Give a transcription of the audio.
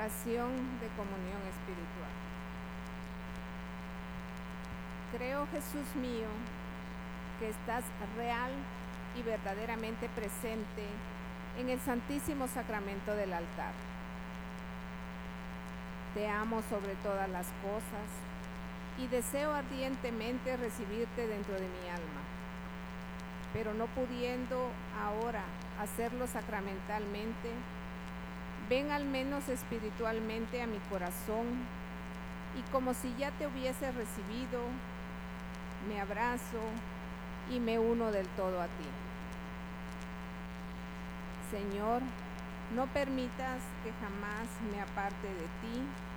Oración de comunión espiritual. Creo, Jesús mío, que estás real y verdaderamente presente en el Santísimo Sacramento del altar. Te amo sobre todas las cosas y deseo ardientemente recibirte dentro de mi alma, pero no pudiendo ahora hacerlo sacramentalmente, ven al menos espiritualmente a mi corazón y como si ya te hubiese recibido, me abrazo y me uno del todo a ti. Señor, no permitas que jamás me aparte de ti